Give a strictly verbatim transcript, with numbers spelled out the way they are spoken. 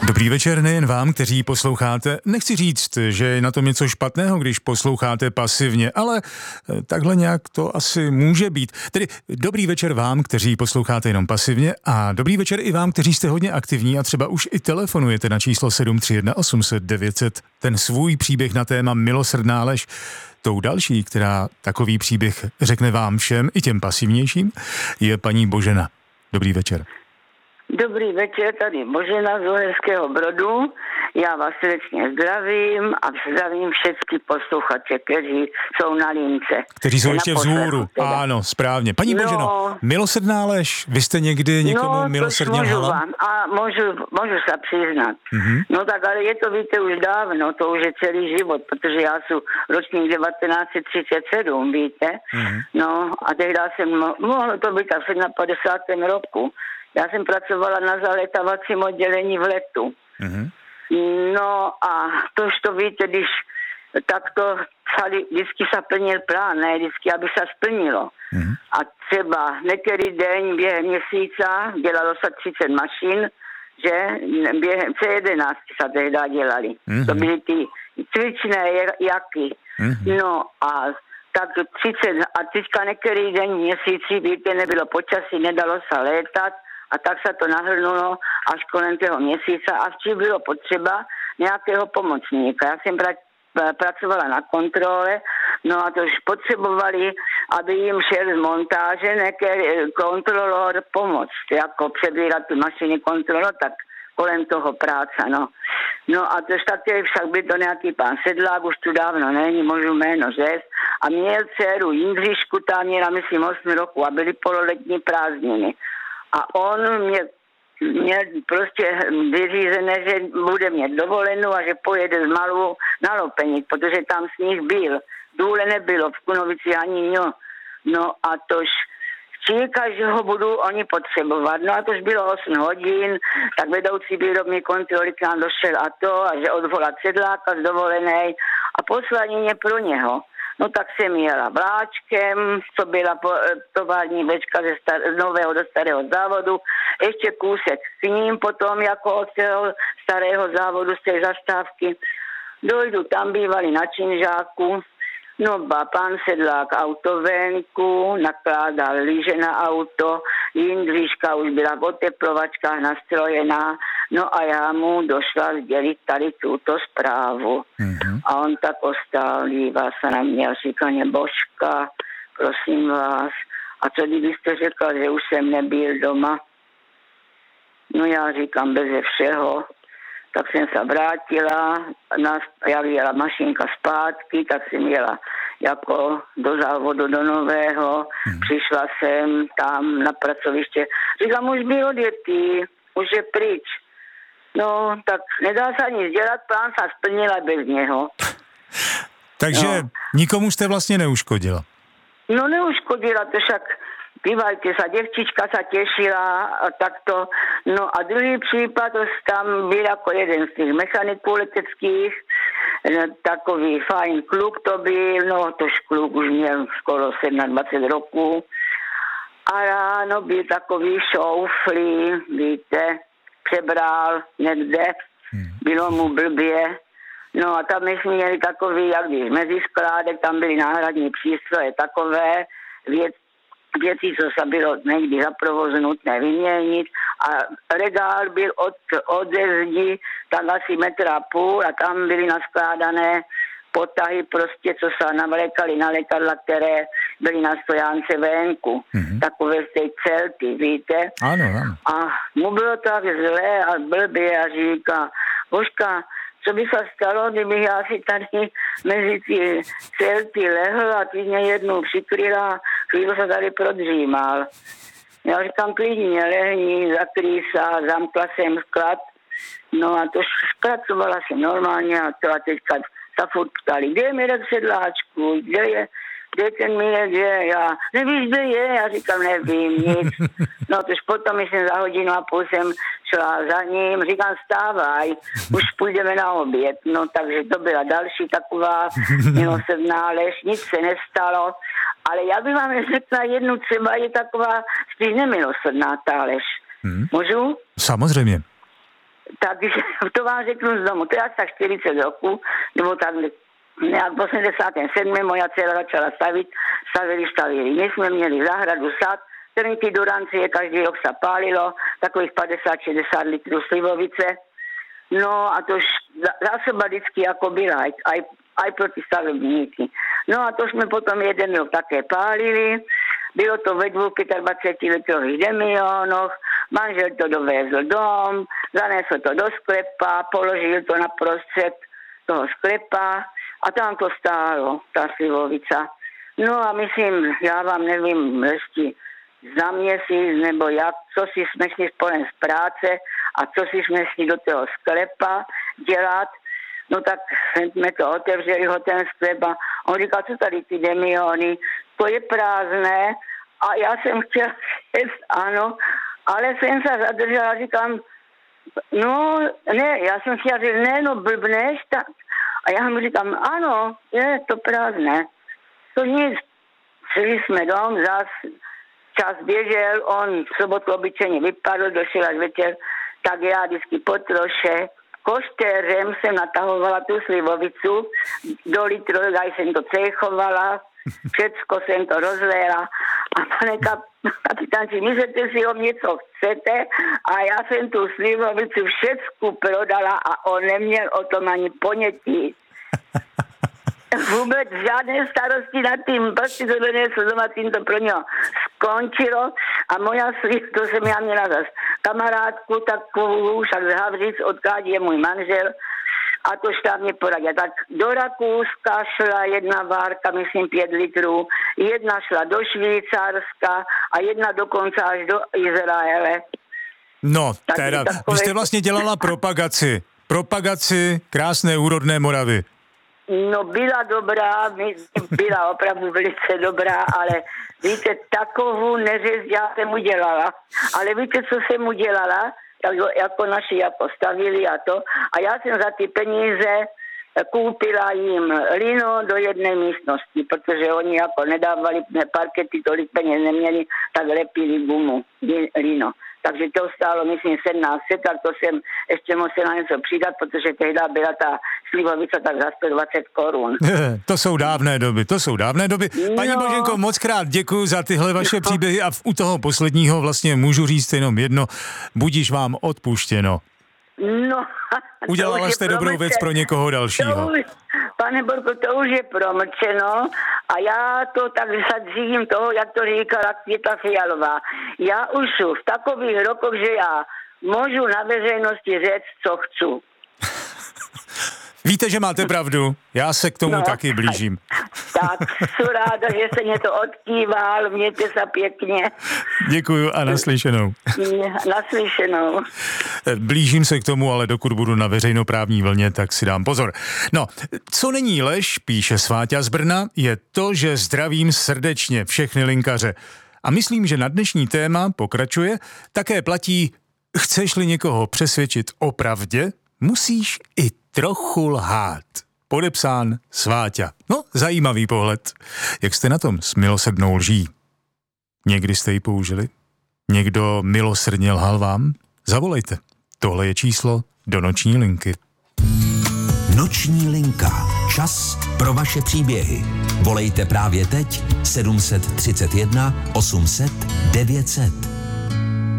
Dobrý večer nejen vám, kteří posloucháte. Nechci říct, že je na tom něco špatného, když posloucháte pasivně, ale takhle nějak to asi může být. Tedy dobrý večer vám, kteří posloucháte jenom pasivně, a dobrý večer i vám, kteří jste hodně aktivní a třeba už i telefonujete na číslo sedm tři jedna osm set devět set ten svůj příběh na téma milosrdná lež. Tou další, která takový příběh řekne vám všem, i těm pasivnějším, je paní Božena. Dobrý večer. Dobrý večer, tady Božena z Uherského Brodu. Já vás srdečně zdravím a zdravím všechny posluchače, kteří jsou na lince. Kteří jsou ještě vzhůru. Ano, správně. Paní no, Boženo, milosrdná lež, vy jste někdy někomu no, milosrdně lhala? Vám. A můžu, můžu se přiznat. Mm-hmm. No tak, ale je to, víte, už dávno, to už je celý život, protože já jsem ročník devatenáct set třicet sedm, víte. Mm-hmm. No a tehdy jsem, mohlo to být asi na padesátém roku. Já jsem pracovala na zalétavacím oddělení v Letu. Mm-hmm. No a tož to víte, když takto celý, vždycky se plnil plán, ne vždycky, aby se splnilo. Mm-hmm. A třeba některý den během měsíca dělalo se třicet mašin, že během C jedenáct se tehdy dělali. Mm-hmm. To byly ty cvičné jaky. Mm-hmm. No a tak třicet, a teďka některý den měsíci, víte, nebylo počasí, nedalo se létat, a tak se to nahrnulo až kolem toho měsíce a včas bylo potřeba nějakého pomocníka. Já jsem pra, pracovala na kontrole, no a to už potřebovali, aby jim šel z montáže nějaký kontrolor pomoct, jako přebírat ty mašiny kontrolor, tak kolem toho práce, no. No a tož také však byl to nějaký pán Sedlák, už tu dávno není, můžu jméno říct, a měl dceru Jindřišku, ta měla myslím osm roku a byly pololetní prázdniny. A on mě, měl prostě vyřízené, že bude mít dovolenou a že pojede z Malou na Lopeník, protože tam sníh byl. Důle nebylo, v Kunovici ani no. No a tož číka, že ho budou oni potřebovat. No a tož bylo osm hodin, tak vedoucí výrobní kontroly k nám došel a to, a že odvolat Sedláka z dovolenej a poslali mě pro něho. No tak jsem jela vláčkem, co byla tovární večka ze star- nového do starého závodu, ještě kousek s ním potom jako od toho starého závodu z té zastávky. Dojdu, tam bývali na Činžáku, no ba, pán Sedlák auto venku, nakládal lyže na auto, Jindřiška už byla v oteplovačkách nastrojená, no a já mu došla sdělit tady tuto zprávu. Mm-hmm. A on tak ostal, dívá se na mě a říká, Božka, prosím vás, a co kdybyste řekla, že už jsem nebyl doma? No já říkám, beze všeho. Tak jsem se vrátila, jak jela mašinka zpátky, tak jsem jela jako do závodu do nového, hmm. Přišla jsem tam na pracoviště, říkám, už byl odjetý, už je pryč. No, tak nedá se nic dělat, plán se splnila bez něho. Takže no. Nikomu jste vlastně neuškodila? No neuškodila, to však bývajte sa, děvčička sa těšila a takto. No a druhý případ, tam byl jako jeden z těch mechaniků leteckých, takový fajn kluk to byl, no tož kluk už měl skoro dvacet sedm roků. A ráno byl takový šouflý, víte, přebral někde, bylo mu blbě. No a tam jsme měli takový, jak když mezi skládek, tam byly náhradní přístroje takové, věc, věci, co se bylo někdy za provoz nutné vyměnit, a regál byl od, od zdi tak asi metra a půl a tam byly naskládané potahy prostě, co se navlékali na letadla, které byly na stojánce venku. Mm-hmm. Takové z té celty, víte? Ano, ano. A mu bylo tak zlé a blbě a říká, Božka, co by se stalo, kdybych já si tady mezi ty celty lehl a ty mě jednou přikryla, chvíli se tady prodřímal. Já říkám, klidně lehni, zakrý se, zamkla jsem sklad. No a to zpracovala jsem normálně a to a teďka se furt ptali, kde je Mirek Sedláčku, kde je, kde je ten Mirek, je, já nevíš, kde je, já říkám, nevím nic. No tož potom jsem za hodinu a půl jsem šla za ním, říkám, stávaj, už půjdeme na oběd. No takže to byla další taková milosrdná lež, nic se nestalo, ale já bych vám řekla jednu, třeba je taková spíš nemilosrdná ta lež. Hmm. Můžu? Samozřejmě. Takže to vám řeknu z domu. To je asi tak čtyřicet roků, nebo tak nějak v osmdesátém sedmém moja dcera začala stavit, stavili štavíry. My jsme měli zahradu, sad, trnky do rancie, každý rok se pálilo, takových padesát šedesát litrů slivovice. No a to už zásoba vždycky jako byla, aj, aj, aj proti stavebníky. No a to jsme potom jeden rok také pálili. Bylo to ve dvou dvacet pět litrových demionoch, manžel to dovezl dom, zanesl to do sklepa, položil to na prostřed toho sklepa a tam to stálo, ta slivovica. No a myslím, já vám nevím, ještě za měsíc, nebo jak, co si jsme šli spojen z práce a co si jsme šli do toho sklepa dělat. No tak jsme to otevřeli, ho ten sklep a on říkal, co tady ty demiony, to je prázdné a já jsem chtěla říct ano, ale jsem se zadržela a říkám, no ne, já jsem chtěla říct, ne, no blbneš, tak. A já mu říkám, ano, je to prázdné. To nic, šli jsme dom, zás čas běžel, on v sobotu obyčejně vypadl, došel až večer, tak já vždycky po troše koštérem jsem natahovala tu slivovicu, do litru, já jsem to cechovala, všecko jsem to rozléla a pane kap, kapitánči, myslíte si o mě, co chcete a já jsem tu slivovicu všecku prodala a on neměl o tom ani ponětí. Vůbec žádné starosti nad tím, prostě to donesl doma, tím to pro něho skončilo a moja sliv, to jsem já měla zas kamarádku takovou, však z Havřic, odkud je můj manžel a to štáb mě poradila. Tak do Rakouska šla jedna várka, myslím pět litrů, jedna šla do Švýcarska a jedna dokonce až do Izraele. No, tak teda, takové... vy jste vlastně dělala propagaci, propagaci krásné úrodné Moravy. No byla dobrá, byla opravdu velice dobrá, ale víte, takovou neřez já jsem udělala. Ale víte, co jsem udělala? Jako, jako naši jako stavili a to. A já jsem za ty peníze koupila jim lino do jedné místnosti, protože oni jako nedávali parkety, tolik peněz neměli, tak lepili gumu, lino. Takže to stálo, myslím, sedmnáct set, tak to jsem ještě musela něco přidat, protože tehdy byla ta slivovice tak za sto dvacet korun. To jsou dávné doby, to jsou dávné doby. Paní no. Boženko, moc krát děkuji za tyhle vaše no. příběhy a u toho posledního vlastně můžu říct jenom jedno, budíš vám odpuštěno. No. Udělala jste dobrou věc pro někoho dalšího. Už, pane Borko, to už je promlčeno a já to tak zadřím toho, jak to říkala Květa Fialová. Já už jsem v takových rokoch, že já můžu na veřejnosti říct, co chci. Víte, že máte pravdu, já se k tomu no, taky blížím. Tak, jsem ráda, že se mě to odkýval, mějte se pěkně. Děkuju a naslyšenou. Naslyšenou. Blížím se k tomu, ale dokud budu na veřejnoprávní vlně, tak si dám pozor. No, co není lež, píše Sváťa z Brna, je to, že zdravím srdečně všechny linkaře. A myslím, že na dnešní téma, pokračuje, také platí, chceš-li někoho přesvědčit o pravdě, musíš i trochu lhát. Podepsán Sváťa. No, zajímavý pohled. Jak jste na tom s milosrdnou lží? Někdy jste ji použili? Někdo milosrdně lhal vám? Zavolejte. Tohle je číslo do noční linky. Noční linka. Čas pro vaše příběhy. Volejte právě teď sedm set třicet jedna osm set devět set.